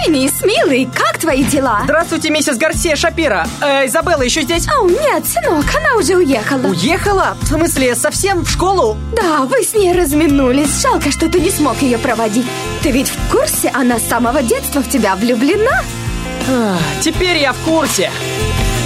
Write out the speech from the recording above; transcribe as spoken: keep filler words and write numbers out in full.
Денис, милый, как твои дела? Здравствуйте, миссис Гарсия Шапира. э, Изабелла еще здесь? О, нет, сынок, она уже уехала. Уехала? В смысле, совсем в школу? Да, вы с ней разминулись. Жалко, что ты не смог ее проводить. Ты ведь в курсе, она с самого детства в тебя влюблена? Теперь я в курсе.